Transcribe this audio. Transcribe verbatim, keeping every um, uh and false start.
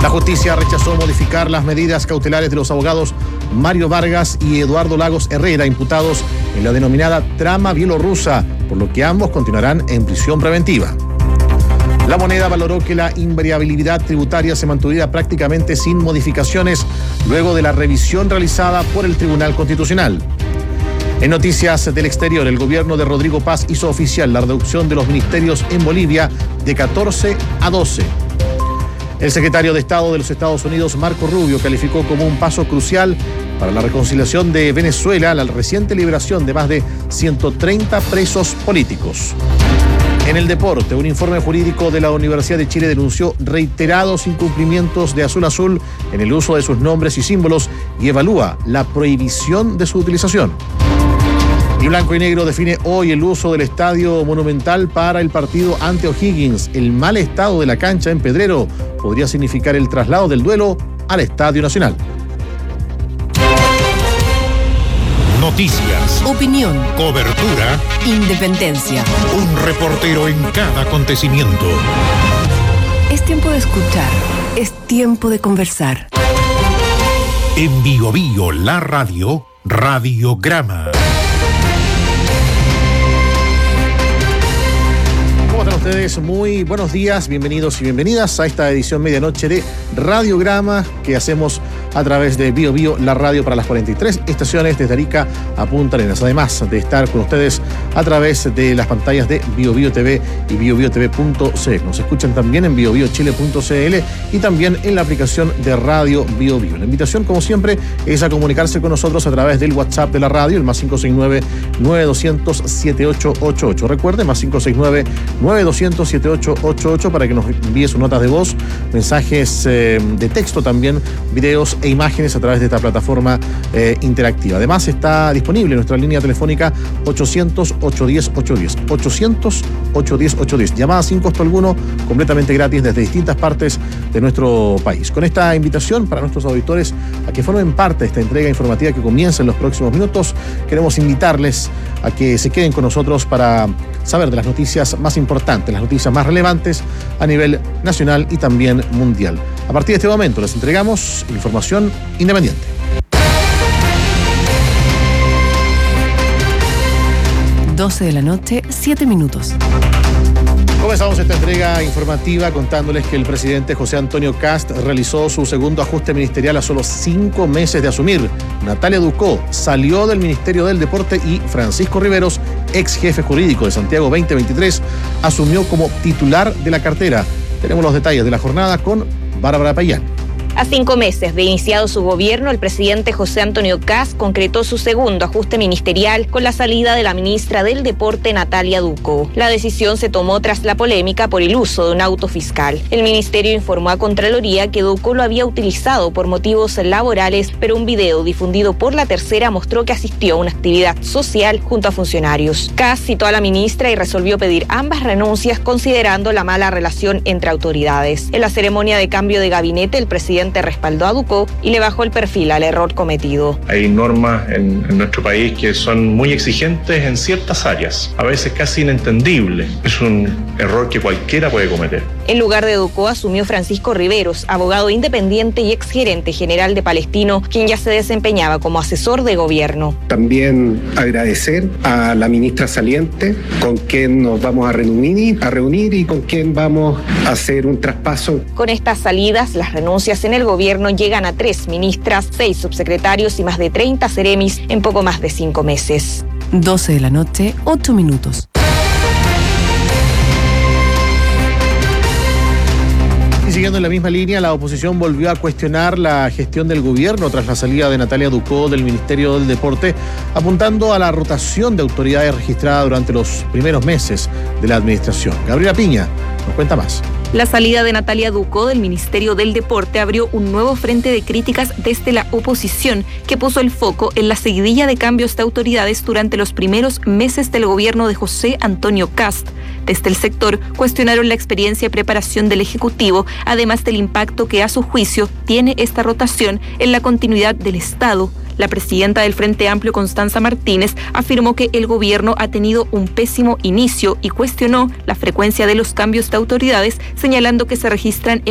La justicia rechazó modificar las medidas cautelares de los abogados Mario Vargas y Eduardo Lagos Herrera, imputados en la denominada trama bielorrusa, por lo que ambos continuarán en prisión preventiva. La Moneda valoró que la invariabilidad tributaria se mantuviera prácticamente sin modificaciones luego de la revisión realizada por el Tribunal Constitucional. En noticias del exterior, el gobierno de Rodrigo Paz hizo oficial la reducción de los ministerios en Bolivia de catorce a doce. El secretario de Estado de los Estados Unidos, Marco Rubio, calificó como un paso crucial para la reconciliación de Venezuela la reciente liberación de más de ciento treinta presos políticos. En el deporte, un informe jurídico de la Universidad de Chile denunció reiterados incumplimientos de Azul Azul en el uso de sus nombres y símbolos y evalúa la prohibición de su utilización. Y Blanco y Negro define hoy el uso del Estadio Monumental para el partido ante O'Higgins. El mal estado de la cancha en Pedrero podría significar el traslado del duelo al Estadio Nacional. Noticias, opinión, cobertura, independencia. Un reportero en cada acontecimiento. Es tiempo de escuchar, es tiempo de conversar. En Bio Bio, la radio, Radiograma. ¿Cómo están ustedes? Muy buenos días, bienvenidos y bienvenidas a esta edición medianoche de Radiograma que hacemos a través de Bio Bio, la radio para las cuarenta y tres estaciones desde Arica a Punta Arenas. Además de estar con ustedes a través de las pantallas de Bio Bio T V y bio bio t v punto c l. Nos escuchan también en bio bio chile punto c l y también en la aplicación de Radio Bio Bio. La invitación, como siempre, es a comunicarse con nosotros a través del WhatsApp de la radio, el más cinco seis nueve, nueve dos cero cero, siete ocho ocho ocho. Recuerde, más cinco seis nueve, nueve dos cero cero, siete ocho ocho ocho para que nos envíe sus notas de voz, mensajes eh, de texto también, videos e imágenes a través de esta plataforma eh, interactiva. Además está disponible nuestra línea telefónica ochocientos, ochocientos diez, ochocientos diez. ochocientos, ochocientos diez, ochocientos diez. Llamadas sin costo alguno, completamente gratis desde distintas partes de nuestro país. Con esta invitación para nuestros auditores a que formen parte de esta entrega informativa que comienza en los próximos minutos, queremos invitarles a que se queden con nosotros para saber de las noticias más importantes, las noticias más relevantes a nivel nacional y también mundial. A partir de este momento les entregamos información independiente. doce de la noche, siete minutos. Comenzamos esta entrega informativa contándoles que el presidente José Antonio Kast realizó su segundo ajuste ministerial a solo cinco meses de asumir. Natalia Ducó salió del Ministerio del Deporte y Francisco Riveros, ex jefe jurídico de Santiago veinte veintitrés, asumió como titular de la cartera. Tenemos los detalles de la jornada con Bárbara Payán. A cinco meses de iniciado su gobierno, el presidente José Antonio Kast concretó su segundo ajuste ministerial con la salida de la ministra del Deporte, Natalia Ducó. La decisión se tomó tras la polémica por el uso de un auto fiscal. El ministerio informó a Contraloría que Ducó lo había utilizado por motivos laborales, pero un video difundido por La Tercera mostró que asistió a una actividad social junto a funcionarios. Kast citó a la ministra y resolvió pedir ambas renuncias considerando la mala relación entre autoridades. En la ceremonia de cambio de gabinete, el presidente respaldó a Ducó y le bajó el perfil al error cometido. Hay normas en, en nuestro país que son muy exigentes en ciertas áreas, a veces casi inentendibles. Es un error que cualquiera puede cometer. En lugar de Ducó asumió Francisco Riveros, abogado independiente y exgerente general de Palestino, quien ya se desempeñaba como asesor de gobierno. También agradecer a la ministra saliente, con quien nos vamos a reunir, a reunir y con quien vamos a hacer un traspaso. Con estas salidas, las renuncias en el gobierno llegan a tres ministras, seis subsecretarios y más de treinta seremis en poco más de cinco meses. doce de la noche, ocho minutos. Y siguiendo en la misma línea, la oposición volvió a cuestionar la gestión del gobierno tras la salida de Natalia Ducó del Ministerio del Deporte, apuntando a la rotación de autoridades registrada durante los primeros meses de la administración. Gabriela Piña nos cuenta más. La salida de Natalia Ducó del Ministerio del Deporte abrió un nuevo frente de críticas desde la oposición, que puso el foco en la seguidilla de cambios de autoridades durante los primeros meses del gobierno de José Antonio Kast. Desde el sector cuestionaron la experiencia y preparación del Ejecutivo, además del impacto que a su juicio tiene esta rotación en la continuidad del Estado. La presidenta del Frente Amplio, Constanza Martínez, afirmó que el gobierno ha tenido un pésimo inicio y cuestionó la frecuencia de los cambios de autoridades, señalando que se registran